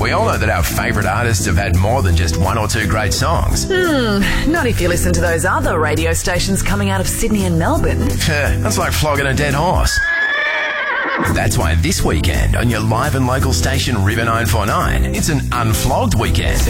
We all know that our favourite artists have had more than just one or two great songs. Not if you listen to those other radio stations coming out of Sydney and Melbourne. That's like flogging a dead horse. That's why this weekend on your live and local station River 949, it's an unflogged weekend.